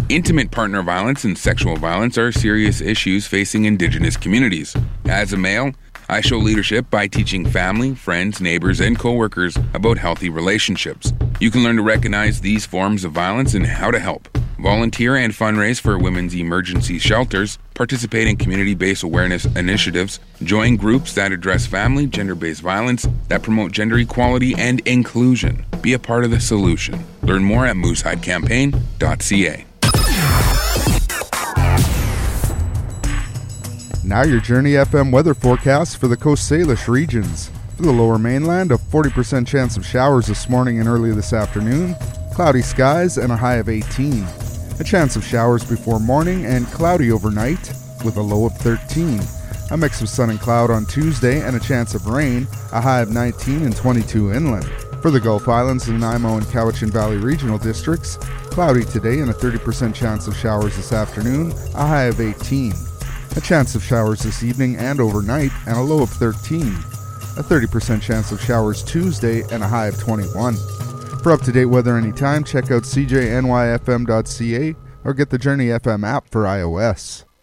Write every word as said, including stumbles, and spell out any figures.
Intimate partner violence and sexual violence are serious issues facing Indigenous communities. As a male, I show leadership by teaching family, friends, neighbors, and coworkers about healthy relationships. You can learn to recognize these forms of violence and how to help. Volunteer and fundraise for women's emergency shelters, participate in community-based awareness initiatives, join groups that address family, gender-based violence, that promote gender equality and inclusion. Be a part of the solution. Learn more at moose hide campaign dot c a. Now your Journey F M weather forecast for the Coast Salish regions. For the lower mainland, a forty percent chance of showers this morning and early this afternoon, cloudy skies and a high of eighteen. A chance of showers before morning and cloudy overnight with a low of thirteen. A mix of sun and cloud on Tuesday and a chance of rain, a high of nineteen and twenty-two inland. For the Gulf Islands and Nanaimo and Cowichan Valley regional districts, cloudy today and a thirty percent chance of showers this afternoon, a high of eighteen. A chance of showers this evening and overnight and a low of thirteen. A thirty percent chance of showers Tuesday and a high of twenty-one. For up-to-date weather anytime, check out c j n y f m dot c a or get the Journey F M app for iOS.